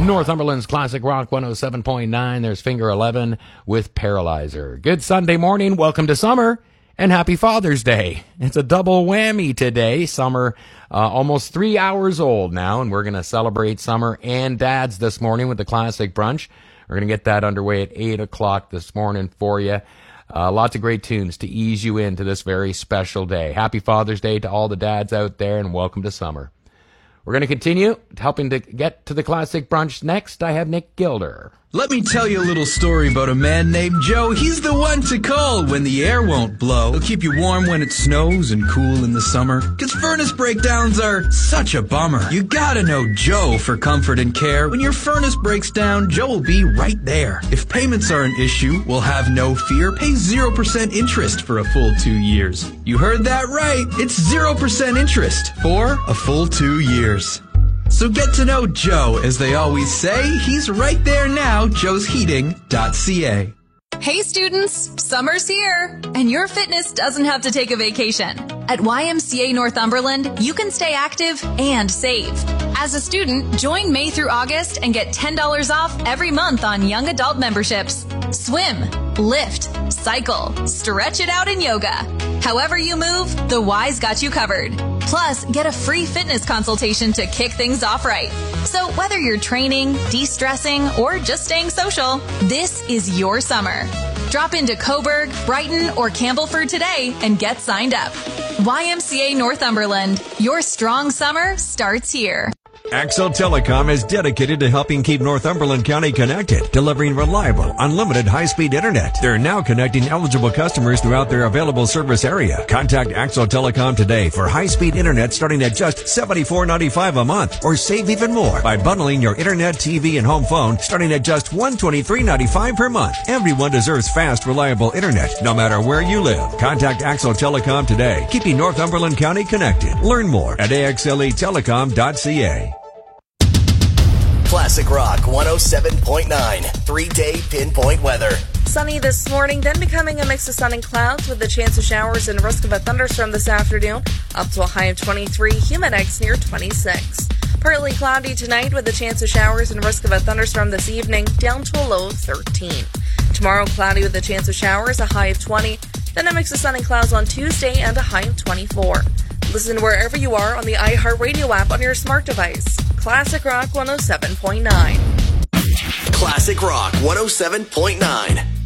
Northumberland's Classic Rock 107.9. There's Finger 11 with Paralyzer. Good Sunday morning. Welcome to summer and happy Father's Day. It's a double whammy today. Summer almost 3 hours old now, and we're going to celebrate summer and dads this morning with the Classic Brunch. We're going to get that underway at 8 o'clock this morning for you. Lots of great tunes to ease you into this very special day. Happy Father's Day to all the dads out there, and welcome to summer. We're going to continue helping to get to the Classic Brunch next. I have Nick Gilder. Let me tell you a little story about a man named Joe. He's the one to call when the air won't blow. He'll keep you warm when it snows and cool in the summer. 'Cause furnace breakdowns are such a bummer. You gotta know Joe for comfort and care. When your furnace breaks down, Joe will be right there. If payments are an issue, we'll have no fear. Pay 0% interest for a full 2 years. You heard that right. It's 0% interest for a full 2 years. So get to know Joe, as they always say. He's right there now, joesheating.ca. Hey students, summer's here, and your fitness doesn't have to take a vacation. At YMCA Northumberland, you can stay active and save. As a student, join May through August and get $10 off every month on young adult memberships. Swim, lift, cycle, stretch it out in yoga. However you move, the Y's got you covered. Plus, get a free fitness consultation to kick things off right. So whether you're training, de-stressing, or just staying social, this is your summer. Drop into Coburg, Brighton, or Campbellford today and get signed up. YMCA Northumberland, your strong summer starts here. Axel Telecom is dedicated to helping keep Northumberland County connected, delivering reliable, unlimited high-speed internet. They're now connecting eligible customers throughout their available service area. Contact Axel Telecom today for high-speed internet starting at just $74.95 a month, or save even more by bundling your internet, TV, and home phone starting at just $123.95 per month. Everyone deserves fast, reliable internet, no matter where you live. Contact Axel Telecom today, keeping Northumberland County connected. Learn more at axletelecom.ca. Classic Rock 107.9, 3-day pinpoint weather. Sunny this morning, then becoming a mix of sun and clouds with a chance of showers and risk of a thunderstorm this afternoon, up to a high of 23, Humidex near 26. Partly cloudy tonight with a chance of showers and risk of a thunderstorm this evening, down to a low of 13. Tomorrow, cloudy with a chance of showers, a high of 20, then a mix of sun and clouds on Tuesday and a high of 24. Listen wherever you are on the iHeartRadio app on your smart device. Classic Rock 107.9. Classic Rock 107.9.